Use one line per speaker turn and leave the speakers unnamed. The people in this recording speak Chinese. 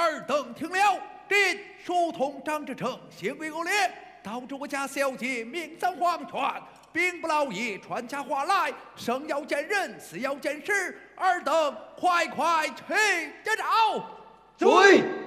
尔等听了，朕书同张之诚，行为恶劣，导致我家小姐命丧黄泉。兵不劳也，传下话来，生要见人，死要见尸，尔等快去见诏。
追。